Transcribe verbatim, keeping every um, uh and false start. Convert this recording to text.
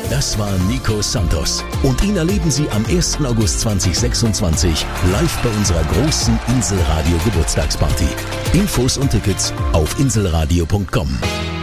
Das war Nico Santos. Und ihn erleben Sie am ersten August zweitausendsechsundzwanzig live bei unserer großen Inselradio Geburtstagsparty. Infos und Tickets auf inselradio punkt com.